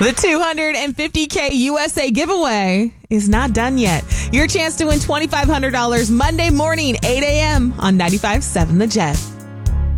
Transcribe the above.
The $250K USA giveaway is not done yet. Your chance to win $2,500 Monday morning, 8 a.m. on 95.7 The Jet.